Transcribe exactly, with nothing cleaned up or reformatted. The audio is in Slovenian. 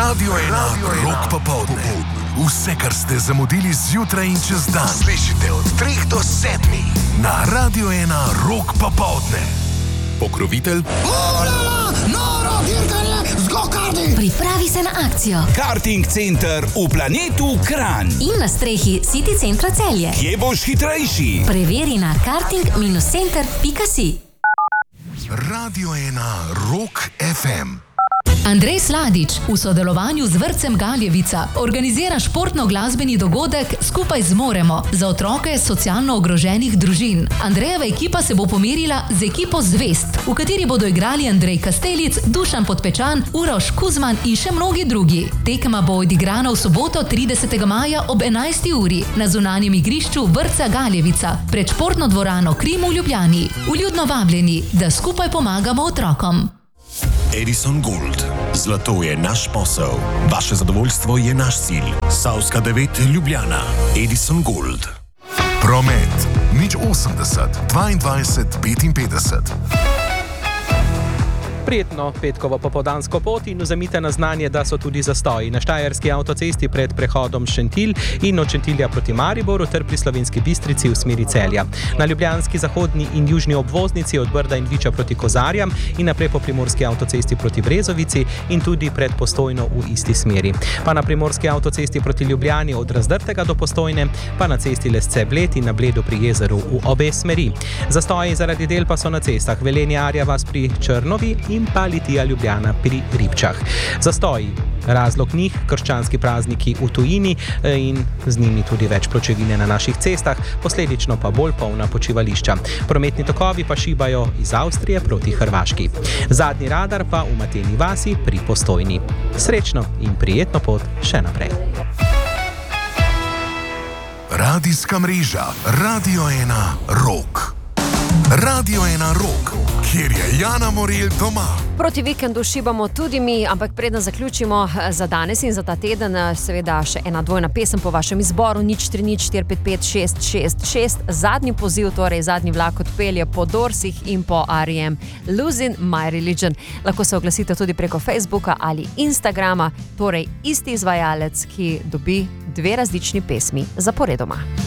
Radio ena, Rock popoldne. Vse, kar ste zamudili zjutraj in čez dan, slišite od treh do sedmih na Radio ena, Rock popoldne. Pokrovitelj Urala, noro dirkanje z go-karti. Pripravi se na akcijo. Karting center v planetu Kranj. In na strehi City centra Celje. Kje boš hitrejši? Preveri na karting center pika si. Radio ena, Rock ef em. Andrej Sladič v sodelovanju z vrtcem Galjevica organizira športno-glasbeni dogodek Skupaj zmoremo za otroke socialno ogroženih družin. Andrejeva ekipa se bo pomerila z ekipo Zvest, v kateri bodo igrali Andrej Kastelic, Dušan Podpečan, Uroš Kuzman in še mnogi drugi. Tekma bo odigrana v soboto tridesetega maja ob enajsti uri na zunanjem igrišču vrtca Galjevica pred športno dvorano Krim v Ljubljani. Vljudno vabljeni, da skupaj pomagamo otrokom. Edison Gold. Zlato je naš posel. Vaše zadovoljstvo je naš cilj. Savska devet Ljubljana. Edison Gold. Promet. Nič osemdeset, dvaindvajset, petinpetdeset. Prijetno petkovo popoldansko pot in vzemite na znanje, da so tudi zastoji na štajerski avtocesti pred prehodom Šentilj in od Šentilja proti Mariboru ter pri Slovenski Bistrici v smeri Celja. Na ljubljanski zahodni in južni obvoznici od Brda in Viča proti Kozarjam in naprej po primorski avtocesti proti Brezovici in tudi pred Postojno v isti smeri. Pa na primorski avtocesti proti Ljubljani od Razdrtega do Postojne, pa na cesti Lesce-Bled in na Bledu pri jezeru v obe smeri. Zastoji zaradi del pa so na cestah Velenje Arja vas pri Črnovi in pa Litija Ljubljana pri Ribčah. Zastoji, razlog njih, krščanski prazniki v tujini in z njimi tudi več pločevine na naših cestah, posledično pa bolj polna počivališča. Prometni tokovi pa šibajo iz Avstrije proti Hrvaški. Zadnji radar pa v Mateni vasi pri Postojni. Srečno in prijetno pot še naprej. Radijska mreža Radio ena, Rock. Radio ena Rock, kjer je Jana Morel doma. Proti vikendu šibamo tudi mi, ampak preden zaključimo za danes in za ta teden, seveda še ena dvojna pesem po vašem izboru, nič tri nič štiri pet pet šest šest šest. Zadnji poziv, torej zadnji vlak odpelje po Dorsih in po R E M. Losing My Religion. Lahko se oglasite tudi preko Facebooka ali Instagrama, torej isti izvajalec, ki dobi dve različni pesmi zaporedoma.